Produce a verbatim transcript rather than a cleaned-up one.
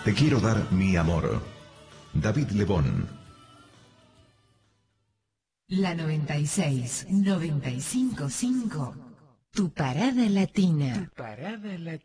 Te quiero dar mi amor. David Lebón. La noventa y seis, noventa y cinco punto cinco. Tu parada latina. Tu parada latina.